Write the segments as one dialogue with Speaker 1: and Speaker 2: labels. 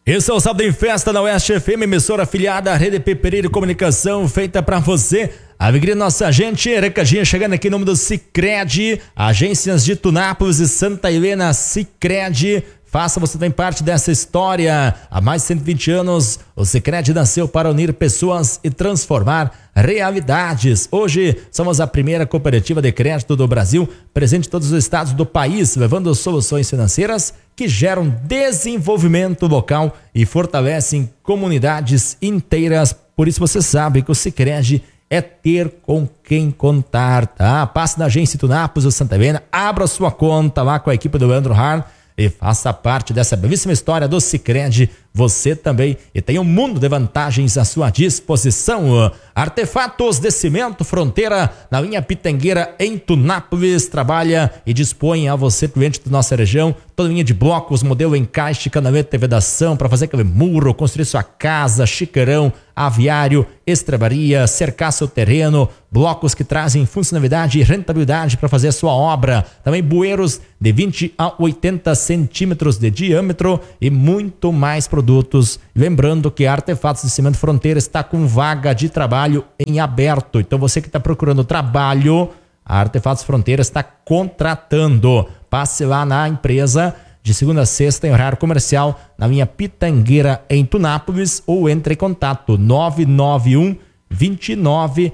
Speaker 1: Esse é o Sábado em Festa na Oeste FM, emissora afiliada à Rede P. Pereira Comunicação, feita para você. A alegria nossa gente, recadinha chegando aqui em nome do Sicredi, agências de Tunápolis e Santa Helena. Sicredi, faça você também parte dessa história. Há mais de 120 anos, o Sicredi nasceu para unir pessoas e transformar realidades. Hoje somos a primeira cooperativa de crédito do Brasil, presente em todos os estados do país, levando soluções financeiras que geram desenvolvimento local e fortalecem comunidades inteiras. Por isso você sabe que o Sicredi é ter com quem contar, tá? Passe na agência Tunápolis ou Santa Helena, abra sua conta lá com a equipe do Andrew Hart e faça parte dessa belíssima história do Sicredi, você também, e tem um mundo de vantagens à sua disposição. Artefatos de Cimento Fronteira, na linha Pitangueira, em Tunápolis, trabalha e dispõe a você, cliente da nossa região, toda linha de blocos, modelo encaixe, canaleta e vedação, para fazer aquele muro, construir sua casa, chiqueirão, aviário, estrebaria, cercar seu terreno, blocos que trazem funcionalidade e rentabilidade para fazer a sua obra, também bueiros de 20 a 80 centímetros de diâmetro e muito mais produtos. Lembrando que a Artefatos de Cimento Fronteira está com vaga de trabalho em aberto, então você que está procurando trabalho, a Artefatos Fronteira está contratando. Passe lá na empresa de segunda a sexta em horário comercial na linha Pitangueira em Tunápolis ou entre em contato 991 29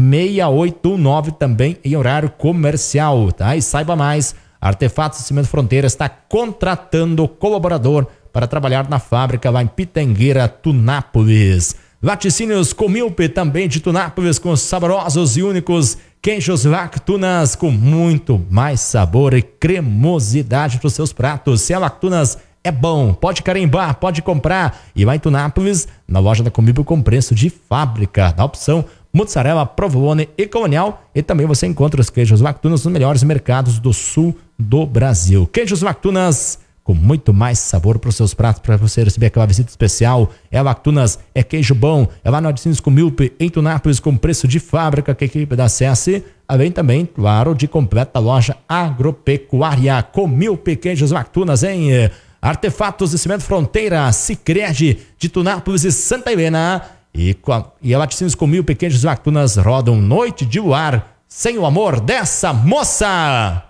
Speaker 1: 6819 também em horário comercial, tá? E saiba mais, Artefatos de Cimento Fronteira está contratando colaborador para trabalhar na fábrica lá em Pitangueira, Tunápolis. Laticínios Comilpe também de Tunápolis, com saborosos e únicos queijos Lactunas com muito mais sabor e cremosidade para os seus pratos. Se a Lactunas é bom, pode carimbar, pode comprar. E lá em Tunápolis, na loja da Comilpe com preço de fábrica, na opção mozzarella, provolone e colonial. E também você encontra os queijos Lactunas nos melhores mercados do sul do Brasil. Queijos Lactunas com muito mais sabor para os seus pratos, para você receber aquela visita especial. É Lactunas, é queijo bom, é lá no Laticínios Comilpe, em Tunápolis, com preço de fábrica, que a equipe da CS, além também, claro, de completa loja agropecuária. Comilpe, queijos Lactunas, hein? Artefatos de Cimento Fronteira, Sicredi de Tunápolis e Santa Helena. E a Laticínios Comilpe, queijos Lactunas rodam noite de luar sem o amor dessa moça.